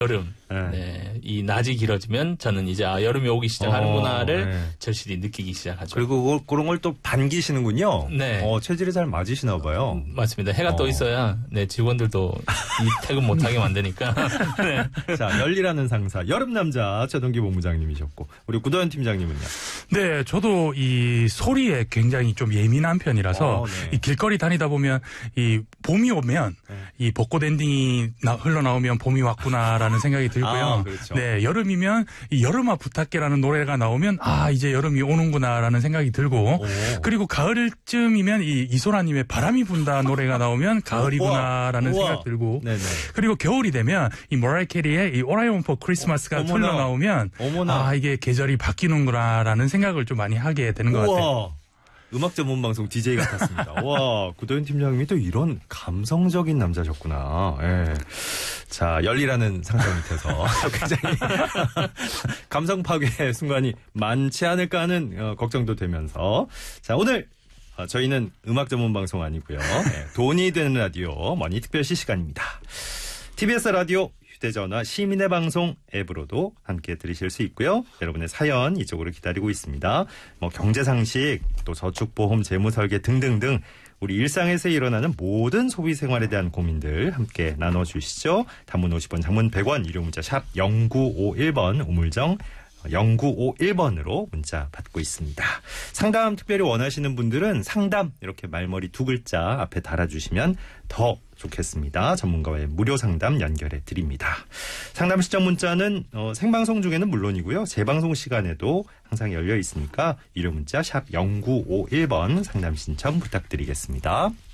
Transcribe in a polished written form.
여름. 네. 이 낮이 길어지면 저는 이제 여름이 오기 시작하는구나를 절실히 느끼기 시작하죠. 그리고 그런 걸 또 반기시는군요. 네. 체질이 잘 맞으시나 봐요. 맞습니다. 해가 떠 있어야 직원들도 이 퇴근 못하게 만드니까. 네. 자, 열일하는 상사 여름 남자 최동기 본부장님이셨고 우리 구도현 팀장님은요? 네, 저도 이 소리에 굉장히 좀 예민한 편이라서 이 길거리 다니다 보면 이 봄이 오면 이 벚꽃 엔딩이 흘러나오면 봄이 왔구나라는 생각이 들고요. 그렇죠. 네, 여름이면 이 여름아 부탁해라는 노래가 나오면 이제 여름이 오는구나라는 생각이 들고 그리고 가을쯤이면 이 이소라님의 바람이 분다 노래가 나오면 가을이구나라는 생각 들고 네네. 그리고 겨울이 되면 이 모라이 캐리의 이 All I Want for Christmas가 흘러나오면 이게 계절이 바뀌는구나라는 생각을 좀 많이 하게 되는 것 같아요. 음악 전문 방송 DJ 같았습니다. 와, 구도현 팀장님이 또 이런 감성적인 남자셨구나. 예. 자, 열일하는 상사 밑에서 굉장히 감성 파괴의 순간이 많지 않을까 하는 걱정도 되면서 자, 오늘 저희는 음악 전문 방송 아니고요. 돈이 되는 라디오 머니 특별시 시간입니다. TBS 라디오 휴대전화 시민의 방송 앱으로도 함께 들으실 수 있고요. 여러분의 사연 이쪽으로 기다리고 있습니다. 경제 상식, 또 저축보험, 재무설계 등등등 우리 일상에서 일어나는 모든 소비 생활에 대한 고민들 함께 나눠주시죠. 단문 50원, 장문 100원, 유료 문자 샵 0951번, 우물정 0951번으로 문자 받고 있습니다. 상담 특별히 원하시는 분들은 상담 이렇게 말머리 2글자 앞에 달아주시면 더 좋겠습니다. 전문가와의 무료 상담 연결해 드립니다. 상담 시청 문자는 생방송 중에는 물론이고요. 재방송 시간에도 항상 열려 있으니까 유료 문자 샵 0951번 상담 신청 부탁드리겠습니다.